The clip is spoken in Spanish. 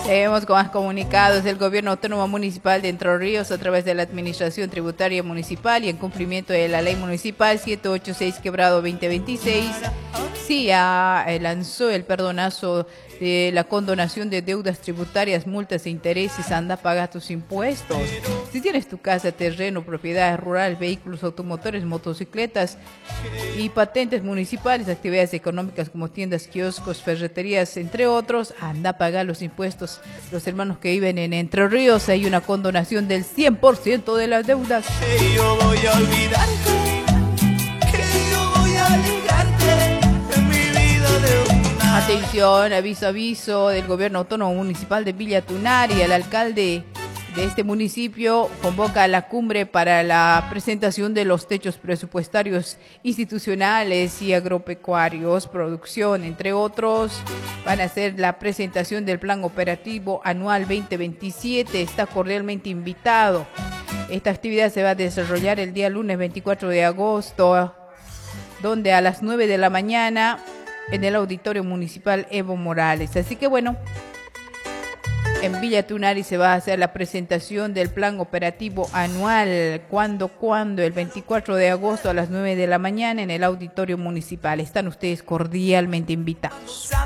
Seguimos con más comunicados del Gobierno Autónomo Municipal de Entre Ríos a través de la Administración Tributaria Municipal y en cumplimiento de la Ley Municipal 786/2026. CIA lanzó el perdonazo de la condonación de deudas tributarias, multas e intereses. Anda, paga tus impuestos. Si tienes tu casa, terreno, propiedades rurales, vehículos, automotores, motocicletas y patentes municipales, actividades económicas como tiendas, kioscos, ferreterías, entre otros, anda a pagar los impuestos. Los hermanos que viven en Entre Ríos, hay una condonación del 100% de las deudas. Que yo voy a olvidarte, que yo voy a ligarte en mi vida de una. Atención, aviso del Gobierno Autónomo Municipal de Villa Tunari. El alcalde de este municipio convoca a la cumbre para la presentación de los techos presupuestarios institucionales y agropecuarios, producción, entre otros. Van a hacer la presentación del Plan Operativo Anual 2027. Está cordialmente invitado. Esta actividad se va a desarrollar el día lunes 24 de agosto, donde a las 9 de la mañana en el Auditorio Municipal Evo Morales. Así que bueno, en Villa Tunari se va a hacer la presentación del Plan Operativo Anual. ¿Cuándo? El 24 de agosto a las 9 de la mañana en el Auditorio Municipal. Están ustedes cordialmente invitados.